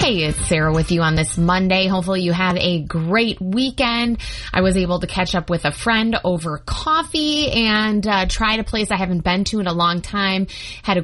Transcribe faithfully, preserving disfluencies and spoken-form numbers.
Hey, it's Sarah with you on this Monday. Hopefully you had a great weekend. I was able to catch up with a friend over coffee and uh, tried a place I haven't been to in a long time. Had a